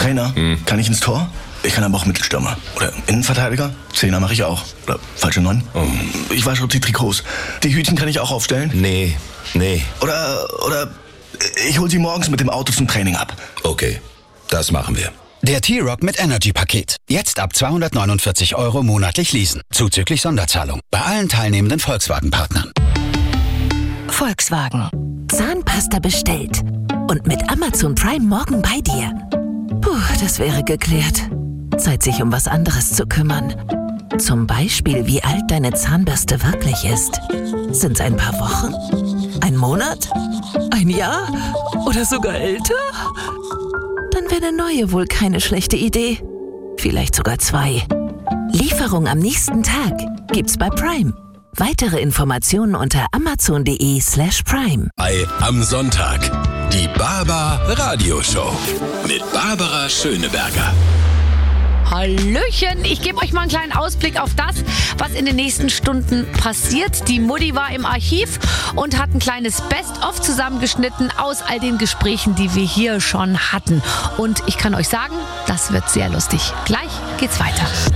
Trainer, kann ich ins Tor? Ich kann aber auch Mittelstürmer. Oder Innenverteidiger? Zehner mache ich auch. Oder falsche 9. Ich wasche die Trikots. Die Hütchen kann ich auch aufstellen? Nee. Oder ich hol sie morgens mit dem Auto zum Training ab. Okay, das machen wir. Der T-Rock mit Energy-Paket. Jetzt ab 249 € monatlich leasen. Zuzüglich Sonderzahlung. Bei allen teilnehmenden Volkswagen-Partnern. Volkswagen. Zahnpasta bestellt. Und mit Amazon Prime morgen bei dir. Puh, das wäre geklärt. Zeit, sich um was anderes zu kümmern. Zum Beispiel, wie alt deine Zahnbürste wirklich ist. Sind's ein paar Wochen? Ein Monat? Ein Jahr? Oder sogar älter? Dann wäre eine neue wohl keine schlechte Idee. Vielleicht sogar 2. Lieferung am nächsten Tag gibt's bei Prime. Weitere Informationen unter amazon.de/prime. Am Sonntag. Die Barbar Radioshow mit Barbara Schöneberger. Hallöchen, ich gebe euch mal einen kleinen Ausblick auf das, was in den nächsten Stunden passiert. Die Mutti war im Archiv und hat ein kleines Best-of zusammengeschnitten aus all den Gesprächen, die wir hier schon hatten. Und ich kann euch sagen, das wird sehr lustig. Gleich geht's weiter.